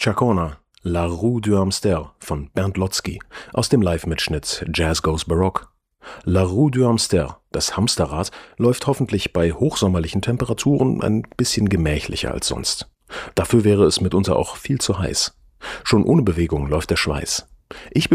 Chacona, La Rue du Hamster von Bernd Lotzky aus dem Live-Mitschnitt Jazz Goes Baroque. La Rue du Hamster, das Hamsterrad, läuft hoffentlich bei hochsommerlichen Temperaturen ein bisschen gemächlicher als sonst. Dafür wäre es mitunter auch viel zu heiß. Schon ohne Bewegung läuft der Schweiß. Ich